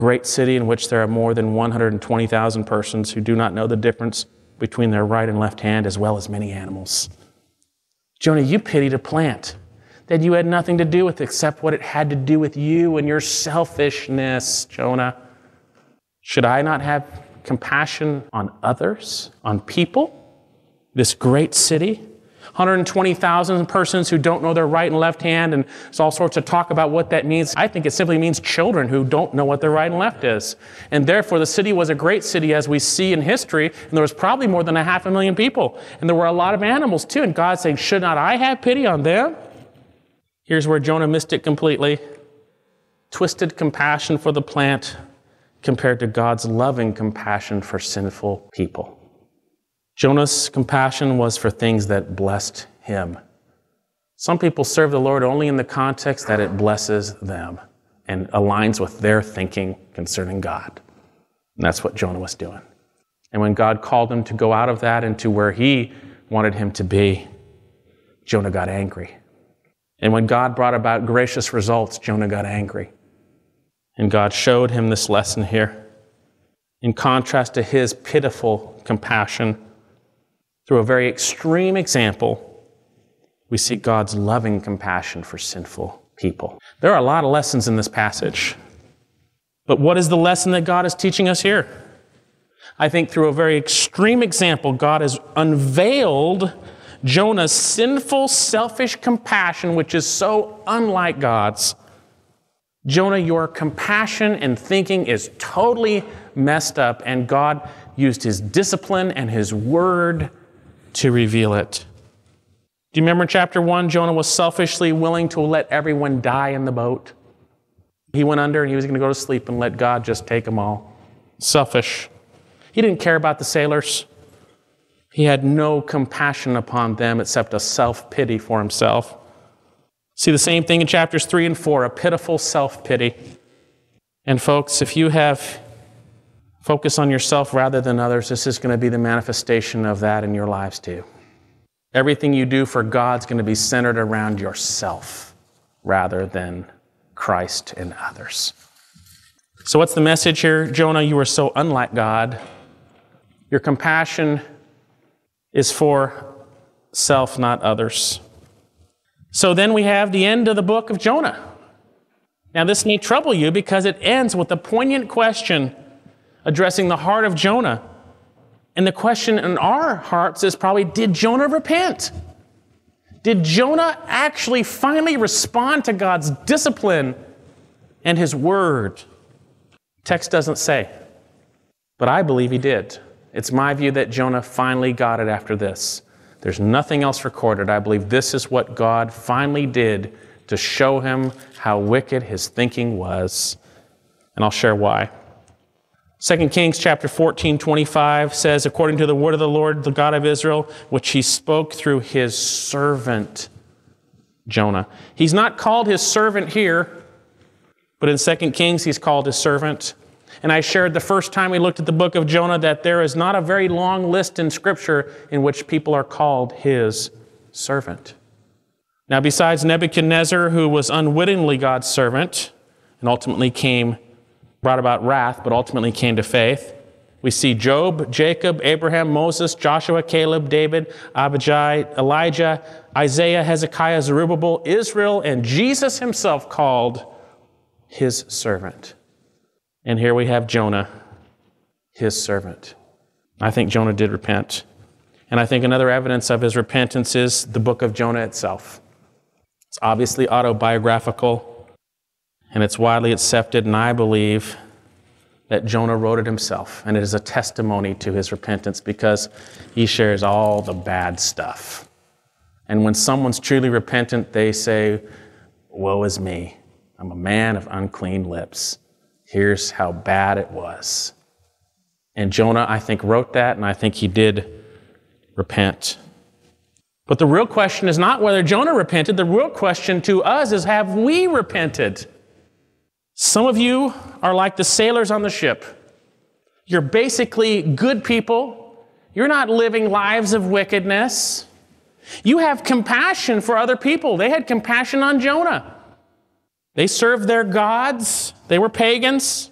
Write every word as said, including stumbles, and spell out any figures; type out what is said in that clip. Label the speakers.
Speaker 1: great city in which there are more than one hundred twenty thousand persons who do not know the difference between their right and left hand, as well as many animals. Jonah, you pitied a plant that you had nothing to do with except what it had to do with you and your selfishness, Jonah. Should I not have compassion on others, on people? This great city, one hundred twenty thousand persons who don't know their right and left hand, and there's all sorts of talk about what that means. I think it simply means children who don't know what their right and left is. And therefore, the city was a great city, as we see in history, and there was probably more than a half a million people. And there were a lot of animals too, and God's saying, should not I have pity on them? Here's where Jonah missed it completely. Twisted compassion for the plant compared to God's loving compassion for sinful people. Jonah's compassion was for things that blessed him. Some people serve the Lord only in the context that it blesses them and aligns with their thinking concerning God. And that's what Jonah was doing. And when God called him to go out of that into where he wanted him to be, Jonah got angry. And when God brought about gracious results, Jonah got angry. And God showed him this lesson here. In contrast to his pitiful compassion, through a very extreme example, we see God's loving compassion for sinful people. There are a lot of lessons in this passage. But what is the lesson that God is teaching us here? I think through a very extreme example, God has unveiled Jonah's sinful, selfish compassion, which is so unlike God's. Jonah, your compassion and thinking is totally messed up, and God used his discipline and his word to reveal it. Do you remember in chapter one, Jonah was selfishly willing to let everyone die in the boat? He went under and he was going to go to sleep and let God just take them all. Selfish. He didn't care about the sailors. He had no compassion upon them except a self-pity for himself. See the same thing in chapters three and four, a pitiful self-pity. And folks, if you have focus on yourself rather than others, this is going to be the manifestation of that in your lives too. Everything you do for God's going to be centered around yourself rather than Christ and others. So what's the message here? Jonah, you are so unlike God. Your compassion is for self, not others. So then we have the end of the book of Jonah. Now this may trouble you because it ends with a poignant question addressing the heart of Jonah. And the question in our hearts is probably, did Jonah repent? Did Jonah actually finally respond to God's discipline and his word? Text doesn't say, but I believe he did. It's my view that Jonah finally got it after this. There's nothing else recorded. I believe this is what God finally did to show him how wicked his thinking was. And I'll share why. Second Kings chapter fourteen, twenty-five says, according to the word of the Lord, the God of Israel, which he spoke through his servant Jonah. He's not called his servant here, but in Second Kings he's called his servant. And I shared the first time we looked at the book of Jonah that there is not a very long list in Scripture in which people are called his servant. Now, besides Nebuchadnezzar, who was unwittingly God's servant and ultimately came, brought about wrath, but ultimately came to faith, we see Job, Jacob, Abraham, Moses, Joshua, Caleb, David, Abijah, Elijah, Isaiah, Hezekiah, Zerubbabel, Israel, and Jesus himself called his servant. And here we have Jonah, his servant. I think Jonah did repent. And I think another evidence of his repentance is the book of Jonah itself. It's obviously autobiographical, and it's widely accepted, and I believe that Jonah wrote it himself. And it is a testimony to his repentance because he shares all the bad stuff. And when someone's truly repentant, they say, woe is me. I'm a man of unclean lips. Here's how bad it was. And Jonah, I think, wrote that, and I think he did repent. But the real question is not whether Jonah repented. The real question to us is, have we repented? Some of you are like the sailors on the ship. You're basically good people. You're not living lives of wickedness. You have compassion for other people. They had compassion on Jonah. They served their gods. They were pagans.